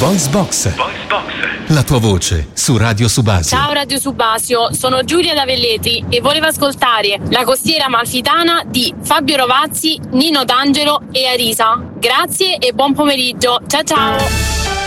Voice Box. La tua voce su Radio Subasio. Ciao Radio Subasio, sono Giulia da Velletri e volevo ascoltare La costiera amalfitana di Fabio Rovazzi, Nino D'Angelo e Arisa. Grazie e buon pomeriggio. Ciao ciao.